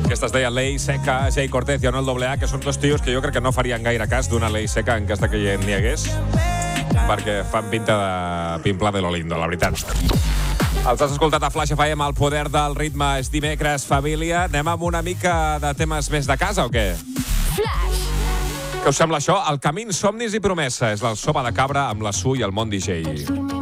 Aquesta es deia Ley Seca, Jay Cortez i Anuel AA, que són dos tios que jo crec que no farien gaire cas d'una Ley Seca en cas que n'hi hagués, perquè fan pinta de pimplar de lo lindo, la veritat. Els has escoltat a Flash FM, el poder del ritme. És dimecres, família. Anem amb una mica de temes més de casa o què? Flash. Què us sembla això? El camí, somnis i promesa. És la sopa de cabra amb la Su i el Mont DJ.